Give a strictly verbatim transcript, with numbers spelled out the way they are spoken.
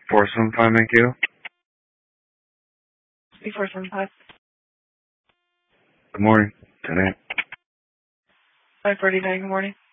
four seven five, thank you. B four seven five. Good morning. Today. five thirty-nine, good morning.